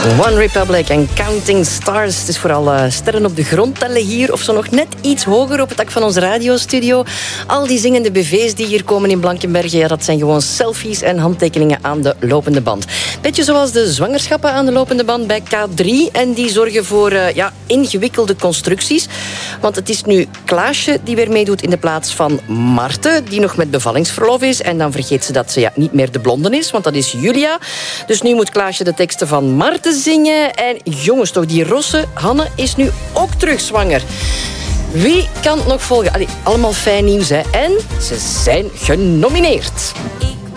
One Republic en Counting Stars. Het is vooral sterren op de grond tellen hier. Of zo nog net iets hoger op het dak van onze radiostudio. Al die zingende BV's die hier komen in Blankenberge, ja, dat zijn gewoon selfies en handtekeningen aan de lopende band. Beetje zoals de zwangerschappen aan de lopende band bij K3. En die zorgen voor ingewikkelde constructies. Want het is nu Klaasje die weer meedoet in de plaats van Marten, die nog met bevallingsverlof is. En dan vergeet ze dat ze niet meer de blonde is, want dat is Julia. Dus nu moet Klaasje de teksten van Marten zingen. En jongens, toch, die rosse Hanne is nu ook terug zwanger. Wie kan het nog volgen? Allee, allemaal fijn nieuws, hè? En ze zijn genomineerd.